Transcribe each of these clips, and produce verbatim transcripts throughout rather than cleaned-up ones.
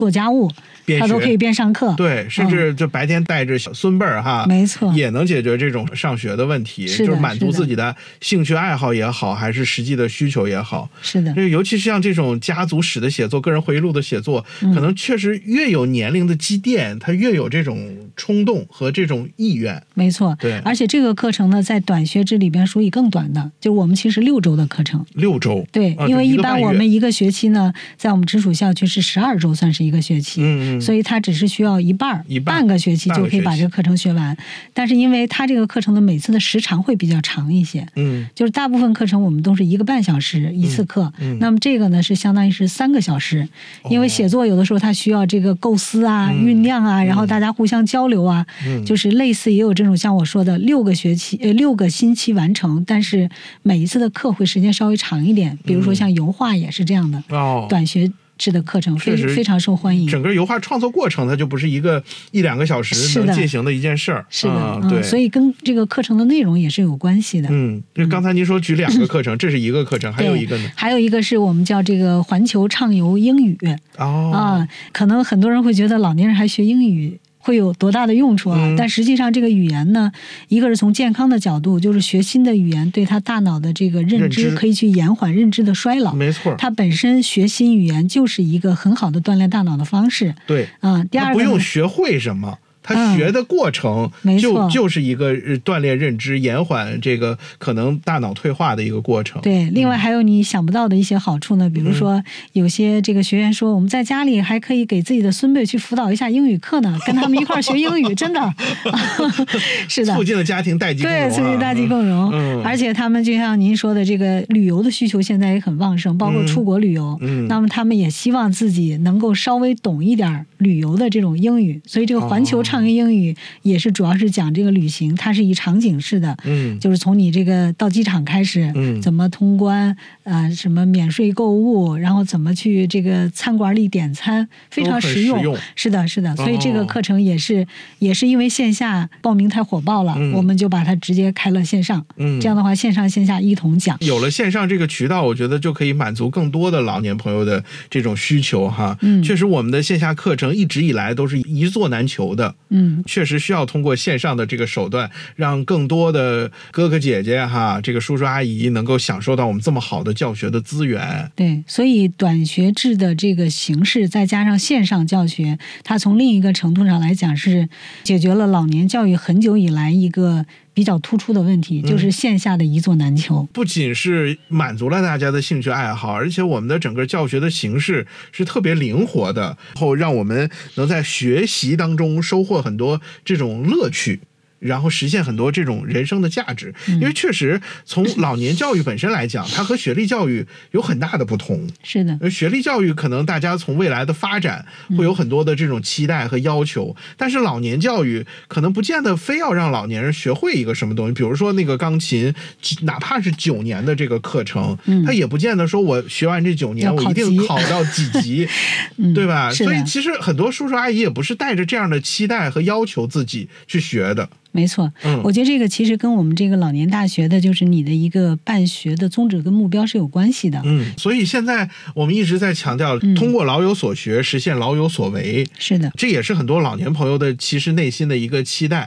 做家务，他都可以边上课。 对，甚至就白天带着小孙辈儿哈， 没错， 也能解决这种上学的问题，就是满足自己的兴趣爱好也好，还是实际的需求也好。 是的， 尤其是像这种家族史的写作、个人回忆录的写作， 嗯、 可能确实越有年龄的积淀，他越有这种冲动和这种意愿。 没错， 对， 而且这个课程呢，在短学制里边属于更短的，就我们其实六周的课程。 六周， 对， 啊、 因为一般我们一个学期呢，在我们直属校区是十二周，算是一个学期。 嗯嗯， 所以它只是需要一半一半半个学期就可以把这个课程学完。但是因为它这个课程的每次的时长会比较长一些， 嗯， 就是大部分课程我们都是一个半小时一次课， 嗯嗯、 那么这个呢是相当于是三个小时，因为写作有的时候它需要这个构思啊、 嗯、 酝酿啊，然后大家互相交流啊， 嗯、 就是类似也有这种像我说的六个学期呃六个星期完成，但是每一次的课会时间稍微长一点，比如说像油画也是这样的， 哦， 短学制的课程非非常受欢迎。 整个油画创作过程它就不是一个一两个小时能进行的一件事儿， 是的， 嗯、对、 嗯，所以跟这个课程的内容也是有关系的。 嗯，就刚才您说举两个课程，嗯、这是一个课程，还有一个呢？ 还有一个是我们叫这个环球畅游英语。 哦， 啊，可能很多人会觉得老年人还学英语会有多大的用处啊、嗯？但实际上，这个语言呢，一个是从健康的角度，就是学新的语言对他大脑的这个认知可以去延缓认知的衰老。 没错， 它本身学新语言就是一个很好的锻炼大脑的方式。 对， 啊，第二个不用学会什么。他学的过程就、 嗯、 就是一个锻炼认知、延缓这个可能大脑退化的一个过程。 对，另外还有你想不到的一些好处呢，比如说有些这个学员说，我们在家里还可以给自己的孙辈去辅导一下英语课呢，跟他们一块儿学英语，真的是的， 促进了家庭代际共融、啊， 对，促进代际共融、 嗯。 而且他们就像您说的，这个旅游的需求现在也很旺盛，包括出国旅游。 嗯， 那么他们也希望自己能够稍微懂一点旅游的这种英语，所以这个环球畅游英语也是主要是讲这个旅行，它是以场景式的， 嗯， 就是从你这个到机场开始， 嗯， 怎么通关，呃，什么免税购物，然后怎么去这个餐馆里点餐，非常实用。 实用是的，是的，所以这个课程也是、哦、也是因为线下报名太火爆了、嗯，我们就把它直接开了线上。嗯，这样的话线上线下一同讲。 有了线上这个渠道，我觉得就可以满足更多的老年朋友的这种需求哈。 嗯， 确实我们的线下课程一直以来都是一座难求的。 嗯， 确实需要通过线上的这个手段，让更多的哥哥姐姐哈，这个叔叔阿姨能够享受到我们这么好的教学的资源。 对，所以短学制的这个形式，再加上线上教学，它从另一个程度上来讲是解决了老年教育很久以来一个比较突出的问题，就是线下的一座难求。 嗯、不仅是满足了大家的兴趣爱好，而且我们的整个教学的形式是特别灵活的，后让我们能在学习当中收获很多这种乐趣，然后实现很多这种人生的价值。因为确实从老年教育本身来讲，它和学历教育有很大的不同。 是的， 学历教育可能大家从未来的发展会有很多的这种期待和要求，但是老年教育可能不见得非要让老年人学会一个什么东西。比如说那个钢琴，哪怕是九年的这个课程，他也不见得说我学完这九年我一定考到几级，对吧？所以其实很多叔叔阿姨也不是带着这样的期待和要求自己去学的。 没错、 嗯， 我觉得这个其实跟我们这个老年大学的就是你的一个办学的宗旨跟目标是有关系的。 嗯，所以现在我们一直在强调通过老有所学实现老有所为、 嗯、是的， 这也是很多老年朋友的其实内心的一个期待。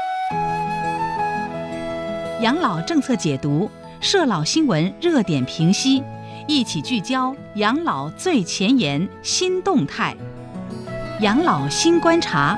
养老政策解读，社老新闻热点评析，一起聚焦养老最前沿新动态，养老新观察。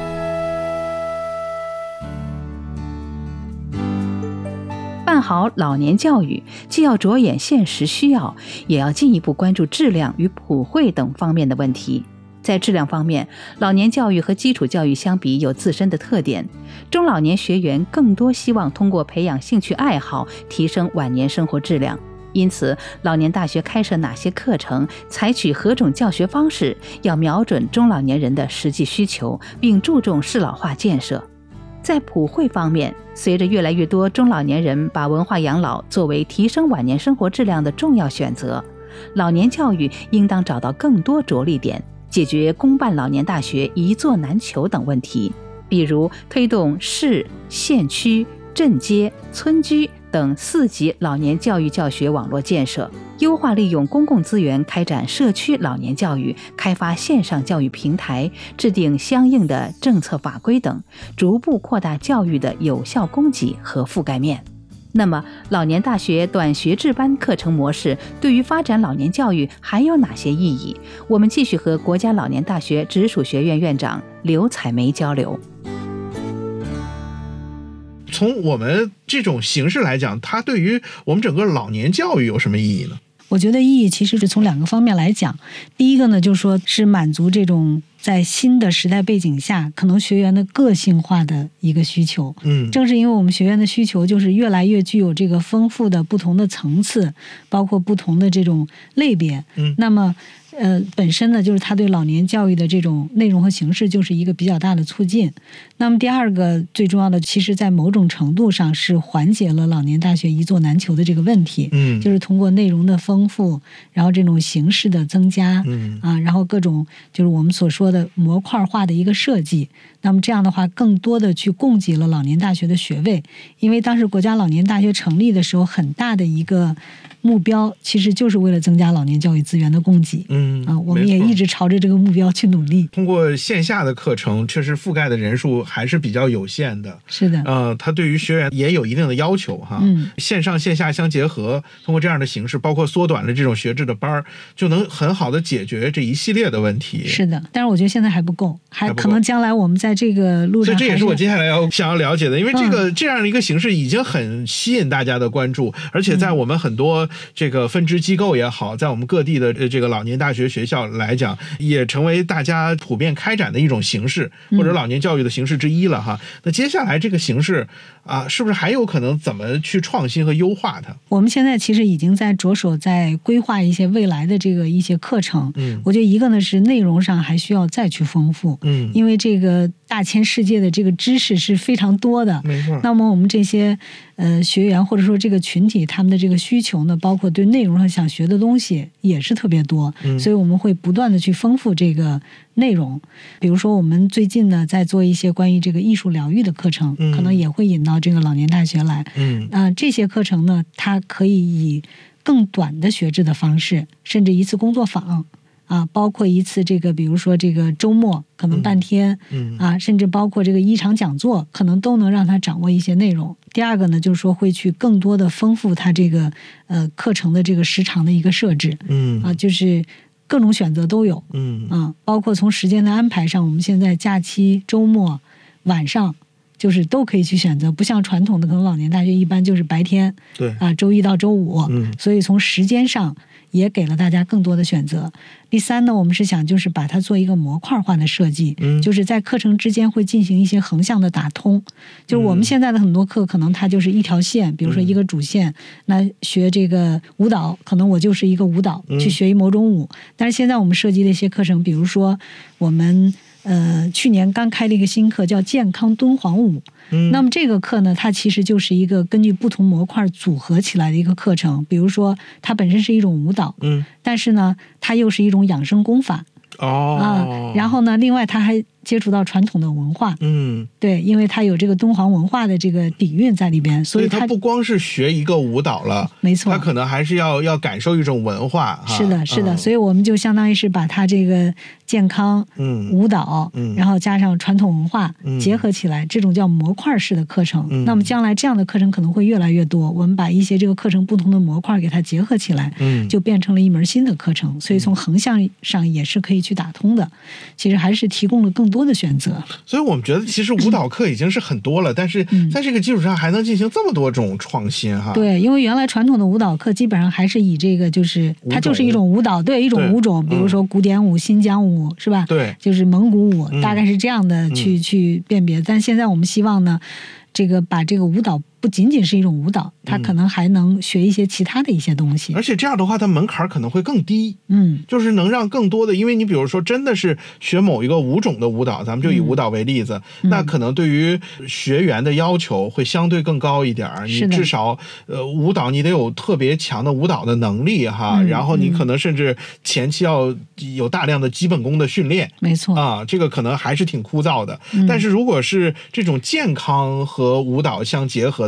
办好老年教育，既要着眼现实需要，也要进一步关注质量与普惠等方面的问题。在质量方面，老年教育和基础教育相比有自身的特点，中老年学员更多希望通过培养兴趣爱好，提升晚年生活质量。因此，老年大学开设哪些课程，采取何种教学方式，要瞄准中老年人的实际需求，并注重适老化建设。在普惠方面，随着越来越多中老年人把文化养老作为提升晚年生活质量的重要选择，老年教育应当找到更多着力点，解决公办老年大学一座难求等问题，比如推动市、县区、镇街、村居等四级老年教育教学网络建设， 优化利用公共资源开展社区老年教育，开发线上教育平台，制定相应的政策法规等，逐步扩大教育的有效供给和覆盖面。那么，老年大学短学制班课程模式对于发展老年教育还有哪些意义？我们继续和国家老年大学直属学院院长刘彩梅交流。 从我们这种形式来讲，它对于我们整个老年教育有什么意义呢？ 我觉得意义其实是从两个方面来讲。第一个呢，就是说是满足这种在新的时代背景下可能学员的个性化的一个需求。 嗯， 正是因为我们学员的需求就是越来越具有这个丰富的不同的层次，包括不同的这种类别。 嗯， 那么呃，本身呢，就是它对老年教育的这种内容和形式就是一个比较大的促进。那么第二个最重要的，其实在某种程度上是缓解了老年大学一座难求的这个问题。 嗯， 就是通过内容的丰富，然后这种形式的增加， 嗯啊，然后各种就是我们所说的模块化的一个设计。那么这样的话，更多的去供给了老年大学的学位。因为当时国家老年大学成立的时候，很大的一个目标其实就是为了增加老年教育资源的供给。 嗯啊，我们也一直朝着这个目标去努力。 通过线下的课程，确实覆盖的人数还是比较有限的。 是的， 呃，它对于学员也有一定的要求哈。 嗯， 线上线下相结合，通过这样的形式，包括缩短了这种学制的班儿，就能很好的解决这一系列的问题。 是的，但是我觉得现在还不够，还还不够可能将来我们在这个路上还是， 所以这也是我接下来要想要了解的，因为这个、 嗯、 这样的一个形式已经很吸引大家的关注，而且在我们很多这个分支机构也好，在我们各地的这个老年大学学校来讲，也成为大家普遍开展的一种形式，或者老年教育的形式之一了哈。那接下来这个形式啊，是不是还有可能怎么去创新和优化它？ 我们现在其实已经在着手在规划一些未来的这个一些课程。 嗯， 我觉得一个呢是内容上还需要再去丰富。 嗯， 因为这个大千世界的这个知识是非常多的。 没错。 那么我们这些呃学员或者说这个群体，他们的这个需求呢，包括对内容上想学的东西也是特别多。 嗯， 所以我们会不断的去丰富这个内容。比如说我们最近呢在做一些关于这个艺术疗愈的课程， 嗯、 可能也会引到这个老年大学来。 嗯， 啊、呃，这些课程呢，它可以以更短的学制的方式，甚至一次工作坊。啊，包括一次这个，比如说这个周末可能半天， 嗯， 啊，甚至包括这个一场讲座，可能都能让他掌握一些内容。第二个呢，就是说会去更多的丰富他这个呃课程的这个时长的一个设置， 嗯， 啊，就是各种选择都有， 嗯， 啊，包括从时间的安排上，我们现在假期、周末、晚上。就是都可以去选择，不像传统的可能老年大学一般就是白天， 对啊，周一到周五， 嗯， 所以从时间上也给了大家更多的选择。第三呢，我们是想就是把它做一个模块化的设计， 嗯， 就是在课程之间会进行一些横向的打通。就是我们现在的很多课可能它就是一条线，比如说一个主线，嗯、那学这个舞蹈，可能我就是一个舞蹈、嗯、去学某种舞，但是现在我们设计的一些课程，比如说我们。呃，去年刚开了一个新课，叫健康敦煌舞。 嗯， 那么这个课呢，它其实就是一个根据不同模块组合起来的一个课程。比如说，它本身是一种舞蹈， 嗯， 但是呢，它又是一种养生功法。 哦， 啊，然后呢，另外它还接触到传统的文化， 嗯， 对，因为它有这个敦煌文化的这个底蕴在里边，所以它不光是学一个舞蹈了， 没错， 它可能还是要要感受一种文化。 是的，是的， 嗯、 所以我们就相当于是把它这个健康、 嗯、 舞蹈， 嗯， 然后加上传统文化、 嗯、 结合起来，这种叫模块式的课程。 嗯、 那么将来这样的课程可能会越来越多，我们把一些这个课程不同的模块给它结合起来， 嗯， 就变成了一门新的课程。所以从横向上也是可以去打通的。其实还是提供了更多的选择， 所以我们觉得其实舞蹈课已经是很多了，但是在这个基础上还能进行这么多种创新哈。 对，因为原来传统的舞蹈课基本上还是以这个就是它就是一种舞蹈，对，一种舞种，比如说古典舞、新疆舞是吧？ 对， 就是蒙古舞， 嗯、 大概是这样的去、嗯、去辨别。但现在我们希望呢，这个把这个舞蹈。不仅仅是一种舞蹈，它可能还能学一些其他的一些东西， 而且这样的话，它门槛可能会更低。 嗯， 就是能让更多的，因为你比如说真的是学某一个舞种的舞蹈，咱们就以舞蹈为例子， 嗯、 那可能对于学员的要求会相对更高一点。你至少呃舞蹈你得有特别强的舞蹈的能力哈， 嗯、 然后你可能甚至前期要有大量的基本功的训练。 没错啊，这个可能还是挺枯燥的。 嗯、 但是如果是这种健康和舞蹈相结合的。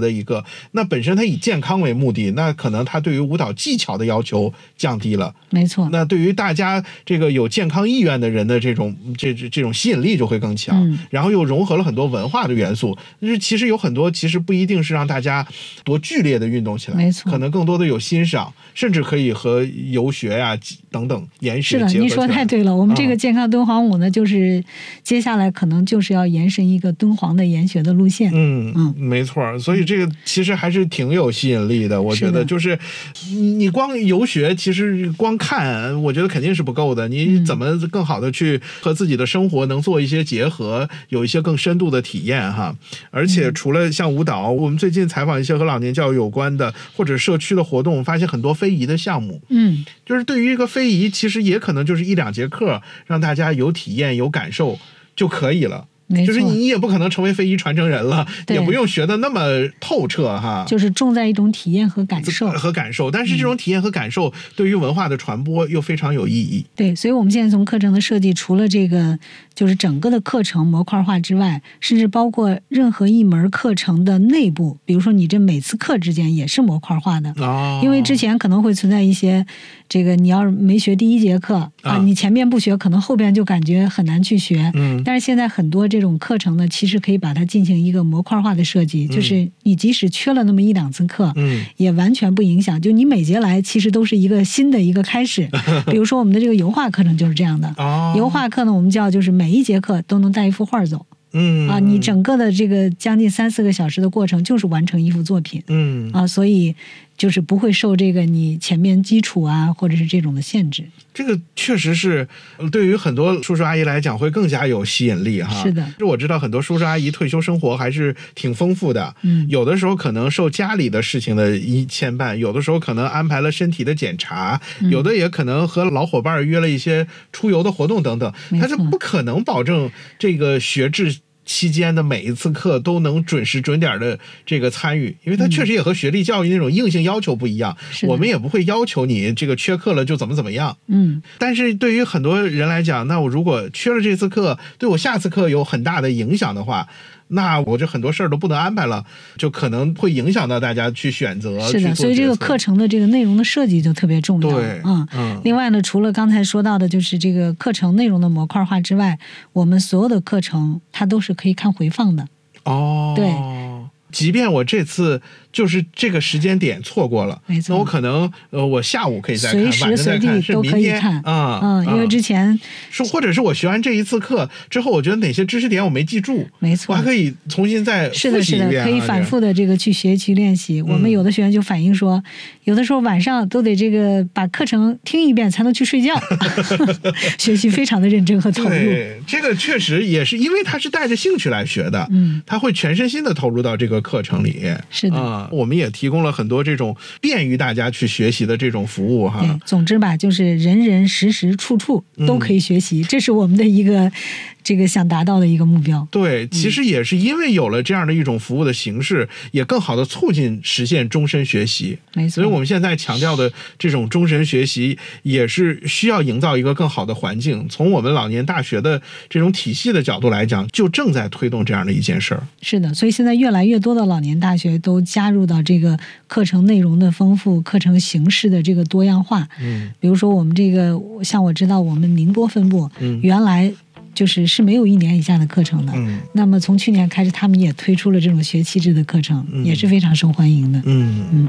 的一个，那本身它以健康为目的，那可能它对于舞蹈技巧的要求降低了， 没错。 那对于大家这个有健康意愿的人的这种这这种吸引力就会更强， 嗯、 然后又融合了很多文化的元素。就是其实有很多其实不一定是让大家多剧烈的运动起来， 没错， 可能更多的有欣赏，甚至可以和游学呀、啊、等等研学结合起来。 是的，你说太对了。我们这个健康敦煌舞呢，嗯、就是接下来可能就是要延伸一个敦煌的研学的路线。 嗯嗯，没错。所以这个其实还是挺有吸引力的，我觉得就是你光游学，其实光看，我觉得肯定是不够的。你怎么更好的去和自己的生活能做一些结合，有一些更深度的体验哈。而且除了像舞蹈，我们最近采访一些和老年教育有关的或者社区的活动，发现很多非遗的项目。 嗯， 就是对于一个非遗，其实也可能就是一两节课，让大家有体验有感受就可以了。就是你也不可能成为非遗传承人了，也不用学的那么透彻哈， 就是重在一种体验和感受和感受。但是这种体验和感受对于文化的传播又非常有意义。 对，所以我们现在从课程的设计，除了这个就是整个的课程模块化之外，甚至包括任何一门课程的内部，比如说你这每次课之间也是模块化的。 哦， 因为之前可能会存在一些这个你要是没学第一节课啊，啊你前面不学，可能后边就感觉很难去学。 嗯， 但是现在很多这种课程呢，其实可以把它进行一个模块化的设计，嗯、就是你即使缺了那么一两次课， 嗯， 也完全不影响。就你每节来，其实都是一个新的一个开始。比如说我们的这个油画课程就是这样的。 哦， 油画课呢，我们叫就是每一节课都能带一幅画走。 嗯啊，你整个的这个将近三四个小时的过程，就是完成一幅作品。 嗯啊，所以就是不会受这个你前面基础啊，或者是这种的限制。 这个确实是对于很多叔叔阿姨来讲会更加有吸引力哈。 是的， 我知道很多叔叔阿姨退休生活还是挺丰富的。 嗯， 有的时候可能受家里的事情的一牵绊，有的时候可能安排了身体的检查， 嗯、 有的也可能和老伙伴约了一些出游的活动等等，他是不可能保证这个学制期间的每一次课都能准时准点的这个参与，因为它确实也和学历教育那种硬性要求不一样， 嗯、 我们也不会要求你这个缺课了就怎么怎么样。 嗯， 但是对于很多人来讲，那我如果缺了这次课，对我下次课有很大的影响的话，那我就很多事儿都不能安排了，就可能会影响到大家去选择。 是的，所以这个课程的这个内容的设计就特别重要。 对， 嗯嗯。另外呢，除了刚才说到的，就是这个课程内容的模块化之外，我们所有的课程它都是可以看回放的。 哦， 对。 即便我这次就是这个时间点错过了， 没错， 那我可能呃我下午可以再看， 随时随地都可以看啊， 嗯，因为之前说或者是我学完这一次课之后，我觉得哪些知识点我没记住， 没错， 我还可以重新再复习一遍， 是的，是的，可以反复的这个去学习练习。我们有的学员就反映说，有的时候晚上都得这个把课程听一遍才能去睡觉，学习非常的认真和投入。 对，这个确实也是因为他是带着兴趣来学的， 嗯， 他会全身心的投入到这个课程里。 是的、 嗯，我们也提供了很多这种便于大家去学习的这种服务哈。 对，总之吧，就是人人时时处处都可以学习，嗯、这是我们的一个这个想达到的一个目标。 对，其实也是因为有了这样的一种服务的形式，嗯、也更好的促进实现终身学习。 没错， 所以我们现在强调的这种终身学习，也是需要营造一个更好的环境。从我们老年大学的这种体系的角度来讲，就正在推动这样的一件事儿。 是的，所以现在越来越多的老年大学都加入到这个课程内容的丰富、课程形式的这个多样化。 嗯， 比如说我们这个，像我知道我们宁波分部， 嗯， 原来就是是没有一年以下的课程的。 嗯， 那么从去年开始，他们也推出了这种学期制的课程， 嗯、 也是非常受欢迎的。 嗯嗯。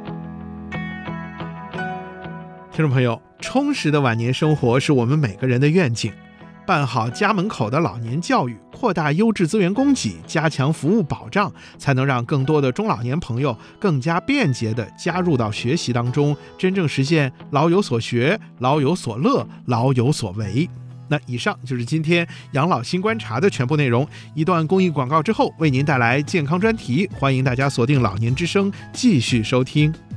听众朋友，充实的晚年生活是我们每个人的愿景。办好家门口的老年教育，扩大优质资源供给，加强服务保障，才能让更多的中老年朋友更加便捷地加入到学习当中，真正实现老有所学、老有所乐、老有所为。那以上就是今天养老新观察的全部内容。一段公益广告之后，为您带来健康专题，欢迎大家锁定老年之声继续收听。